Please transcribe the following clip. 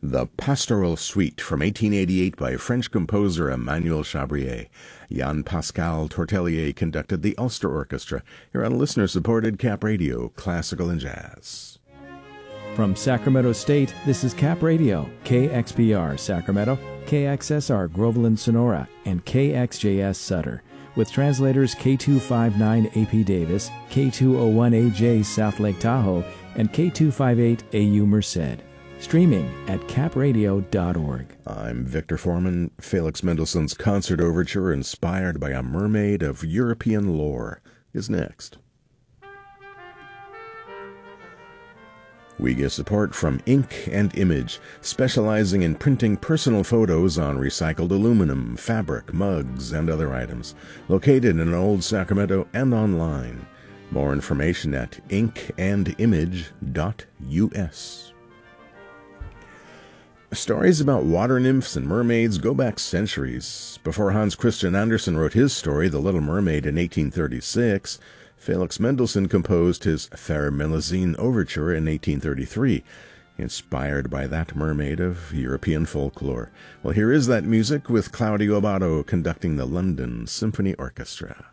The Pastoral Suite from 1888 by French composer Emmanuel Chabrier. Jean-Pascal Tortelier conducted the Ulster Orchestra here on listener-supported Cap Radio, Classical and Jazz. From Sacramento State, this is Cap Radio, KXPR Sacramento, KXSR Groveland Sonora, and KXJS Sutter, with translators K259 AP Davis, K201AJ South Lake Tahoe, and K258 AU Merced. Streaming at capradio.org. I'm Victor Foreman. Felix Mendelssohn's Concert Overture, inspired by a mermaid of European lore, is next. We get support from Ink and Image, specializing in printing personal photos on recycled aluminum, fabric, mugs, and other items, located in Old Sacramento and online. More information at inkandimage.us. Stories about water nymphs and mermaids go back centuries. Before Hans Christian Andersen wrote his story, The Little Mermaid, in 1836, Felix Mendelssohn composed his Fair Melusine Overture in 1833, inspired by that mermaid of European folklore. Well, here is that music with Claudio Abbado conducting the London Symphony Orchestra.